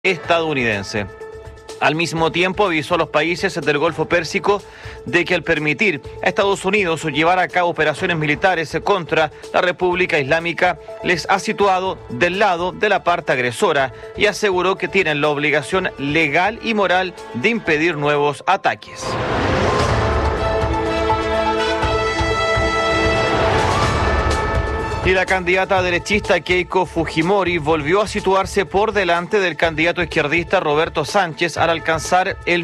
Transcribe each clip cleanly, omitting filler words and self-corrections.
estadounidense. Al mismo tiempo avisó a los países del Golfo Pérsico de que al permitir a Estados Unidos llevar a cabo operaciones militares contra la República Islámica, les ha situado del lado de la parte agresora y aseguró que tienen la obligación legal y moral de impedir nuevos ataques. Y la candidata derechista Keiko Fujimori volvió a situarse por delante del candidato izquierdista Roberto Sánchez al alcanzar el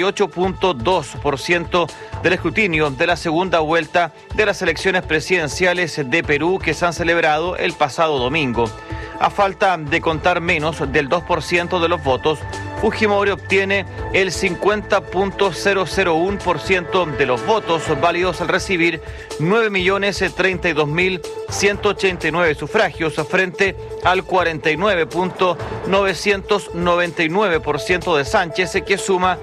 98.2% del escrutinio de la segunda vuelta de las elecciones presidenciales de Perú que se han celebrado el pasado domingo. A falta de contar menos del 2% de los votos, Fujimori obtiene el 50.001% de los votos válidos al recibir 9.032.189 sufragios frente al 49.999% de Sánchez, que suma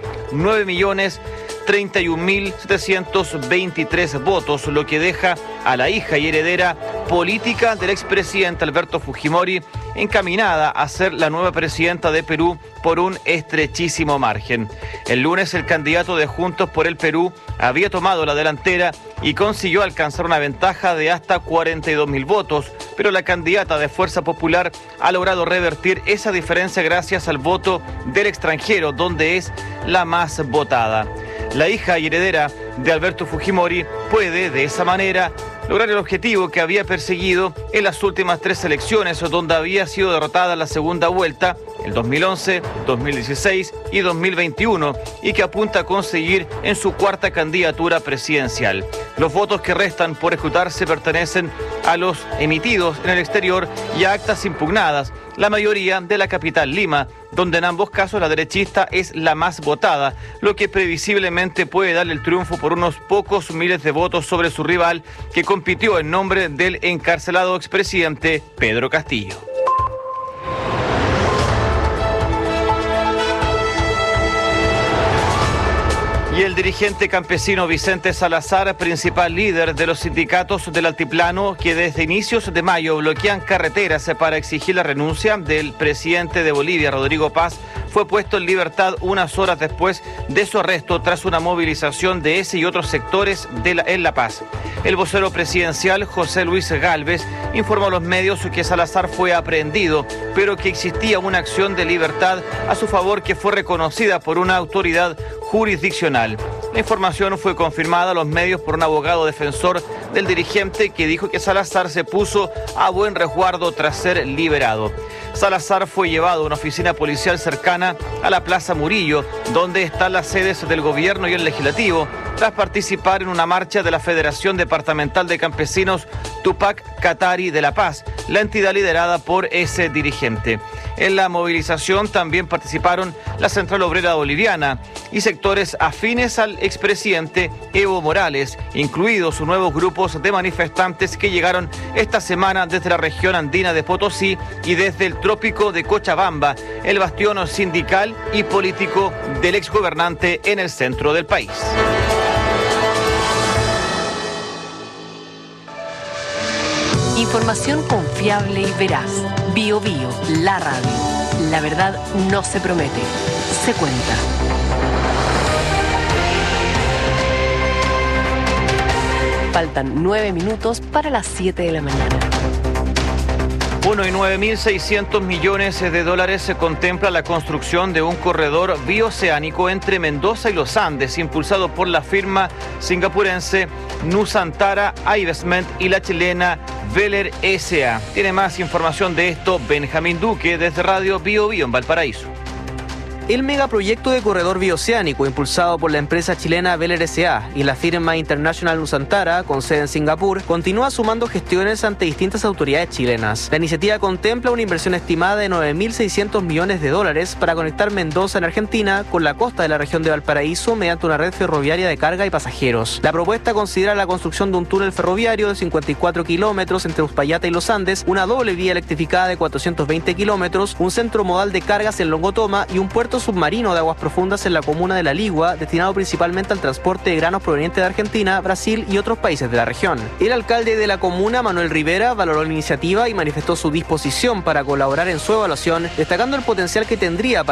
9.031.723 votos, lo que deja a la hija y heredera política del expresidente Alberto Fujimori encaminada a ser la nueva presidenta de Perú por un estrechísimo margen. El lunes el candidato de Juntos por el Perú había tomado la delantera y consiguió alcanzar una ventaja de hasta 42.000 votos, pero la candidata de Fuerza Popular ha logrado revertir esa diferencia gracias al voto del extranjero, donde es la más votada. La hija y heredera de Alberto Fujimori puede, de esa manera, lograr el objetivo que había perseguido en las últimas 3 elecciones, donde había sido derrotada en la segunda vuelta, el 2011, 2016 y 2021, y que apunta a conseguir en su cuarta candidatura presidencial. Los votos que restan por escrutarse pertenecen a los emitidos en el exterior y a actas impugnadas, la mayoría de la capital Lima, donde en ambos casos la derechista es la más votada, lo que previsiblemente puede darle el triunfo por unos pocos miles de votos sobre su rival, que compitió en nombre del encarcelado expresidente Pedro Castillo. Y el dirigente campesino Vicente Salazar, principal líder de los sindicatos del Altiplano, que desde inicios de mayo bloquean carreteras para exigir la renuncia del presidente de Bolivia, Rodrigo Paz, fue puesto en libertad unas horas después de su arresto tras una movilización de ese y otros sectores en La Paz. El vocero presidencial, José Luis Gálvez, informó a los medios que Salazar fue aprehendido, pero que existía una acción de libertad a su favor que fue reconocida por una autoridad jurisdiccional. La información fue confirmada a los medios por un abogado defensor del dirigente, que dijo que Salazar se puso a buen resguardo tras ser liberado. Salazar fue llevado a una oficina policial cercana a la Plaza Murillo, donde están las sedes del gobierno y el legislativo, tras participar en una marcha de la Federación Departamental de Campesinos Tupac Katari de La Paz, la entidad liderada por ese dirigente. En la movilización también participaron la Central Obrera Boliviana y sectores afines al expresidente Evo Morales, incluidos nuevos grupos de manifestantes que llegaron esta semana desde la región andina de Potosí y desde el trópico de Cochabamba, el bastión sindical y político del exgobernante en el centro del país. Información confiable y veraz. BioBio, la radio. La verdad no se promete, se cuenta. Faltan 9 minutos para las 7 de la mañana. 1.9.600 millones de dólares se contempla la construcción de un corredor bioceánico entre Mendoza y los Andes, impulsado por la firma singapurense Nusantara Investment y la chilena Veller S.A. Tiene más información de esto Benjamín Duque desde Radio BioBio en Valparaíso. El megaproyecto de corredor bioceánico impulsado por la empresa chilena Veller S.A. y la firma International Nusantara, con sede en Singapur, continúa sumando gestiones ante distintas autoridades chilenas. La iniciativa contempla una inversión estimada de 9.600 millones de dólares para conectar Mendoza en Argentina con la costa de la región de Valparaíso mediante una red ferroviaria de carga y pasajeros. La propuesta considera la construcción de un túnel ferroviario de 54 kilómetros entre Uspallata y los Andes, una doble vía electrificada de 420 kilómetros, un centro modal de cargas en Longotoma y un puerto puerto submarino de aguas profundas en la comuna de La Ligua, destinado principalmente al transporte de granos provenientes de Argentina, Brasil y otros países de la región. El alcalde de la comuna, Manuel Rivera, valoró la iniciativa y manifestó su disposición para colaborar en su evaluación, destacando el potencial que tendría para